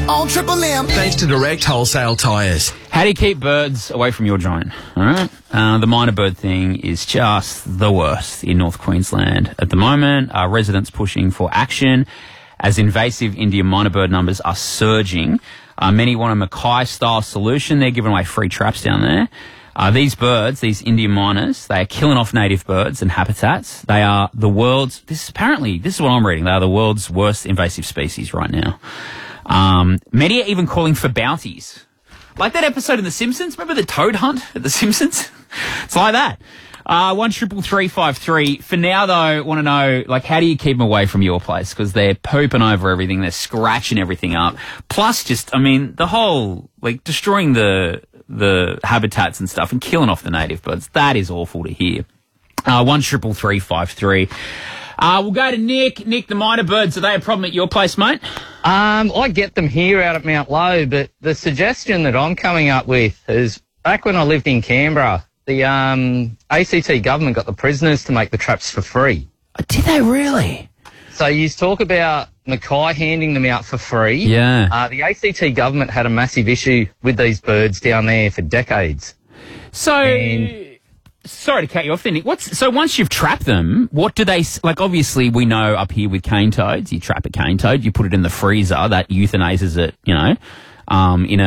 on Triple M. Thanks to Direct Wholesale Tyres. How do you keep birds away from your joint? All right. The minor bird thing is just the worst in North Queensland at the moment. Residents pushing for action as invasive Indian minor bird numbers are surging. Many want a Mackay-style solution. They're giving away free traps down there. These birds, these Indian miners, they are killing off native birds and habitats. They are the world's, this is what I'm reading, they are the world's worst invasive species right now. Many are even calling for bounties. Like that episode in The Simpsons. Remember the toad hunt at The Simpsons? It's like that. 133353. For now, though, want to know, like, how do you keep them away from your place? Because they're pooping over everything. They're scratching everything up. Plus, the whole, like, destroying the habitats and stuff and killing off the native birds. That is awful to hear. 133353. We'll go to Nick. Nick, the minor birds, are they a problem at your place, mate? I get them here out at Mount Lowe, but the suggestion that I'm coming up with is back when I lived in Canberra, the ACT government got the prisoners to make the traps for free. Did they really? So you talk about Mackay handing them out for free. Yeah. The ACT government had a massive issue with these birds down there for decades. So, sorry to cut you off there, Nick. So once you've trapped them, what do they, like, obviously we know up here with cane toads, you trap a cane toad, you put it in the freezer, that euthanizes it, in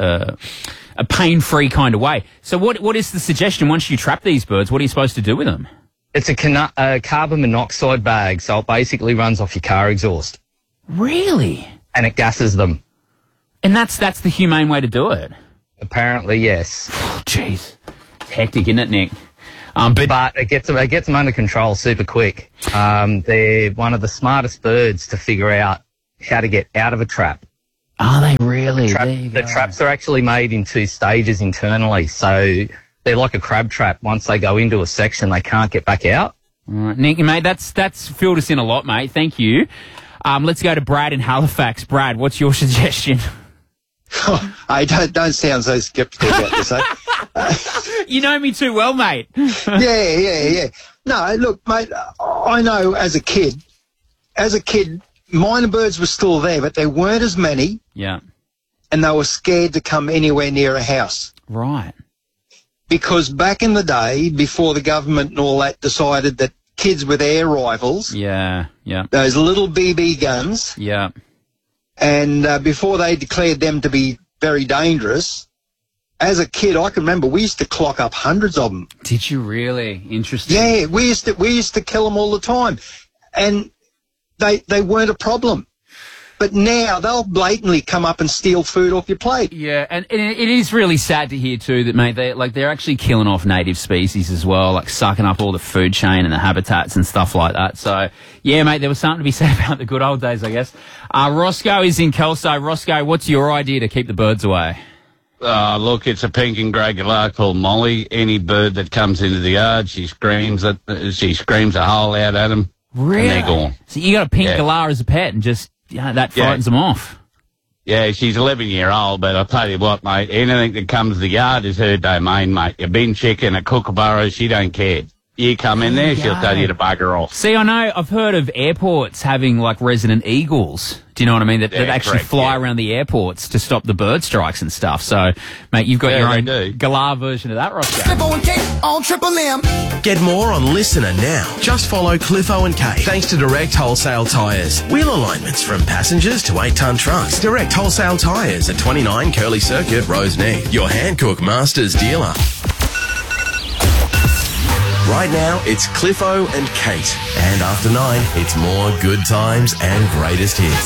a pain-free kind of way. So what is the suggestion once you trap these birds? What are you supposed to do with them? It's a carbon monoxide bag, so it basically runs off your car exhaust. Really? And it gasses them. And that's the humane way to do it? Apparently, yes. Jeez. It's hectic, isn't it, Nick? But it gets them under control super quick. They're one of the smartest birds to figure out how to get out of a trap. Are they really? The traps are actually made in 2 stages internally, so they're like a crab trap. Once they go into a section, they can't get back out. All right, Nick, mate, that's filled us in a lot, mate. Thank you. Let's go to Brad in Halifax. Brad, what's your suggestion? I don't sound so sceptical about this, eh? You know me too well, mate. Yeah. No, look, mate, I know as a kid, minor birds were still there, but there weren't as many. Yeah. And they were scared to come anywhere near a house. Right. Because back in the day, before the government and all that decided that kids with air rifles, those little BB guns, and before they declared them to be very dangerous, as a kid, I can remember we used to clock up hundreds of them. Did you really? Interesting. Yeah, we used to kill them all the time, and they weren't a problem. But now they'll blatantly come up and steal food off your plate. Yeah, and it is really sad to hear too that, mate, they're actually killing off native species as well, like sucking up all the food chain and the habitats and stuff like that. So, yeah, mate, there was something to be said about the good old days, I guess. Roscoe is in Kelso. Roscoe, what's your idea to keep the birds away? Look, it's a pink and grey galah called Molly. Any bird that comes into the yard, she screams a hole out at them. Really? And they're gone. So you got a pink galah as a pet and just... Yeah, that frightens them off. Yeah, she's 11-year-old, but I'll tell you what, mate, anything that comes to the yard is her domain, mate. A bin chicken, a kookaburra, she don't care. You come in there, she'll tell you to bugger off. See, I know, I've heard of airports having, like, resident eagles. Do you know what I mean? That actually fly around the airports to stop the bird strikes and stuff. So, mate, you've got your own galah version of that, Roscoe. Cliffo and Kate on Triple M. Get more on Listener now. Just follow Cliffo and Kate. Thanks to Direct Wholesale Tyres. Wheel alignments from passengers to 8-ton trucks. Direct Wholesale Tyres at 29 Curly Circuit, Roseneath. Your Hankook Masters dealer. Right now, it's Cliffo and Kate. And after 9, it's more good times and greatest hits.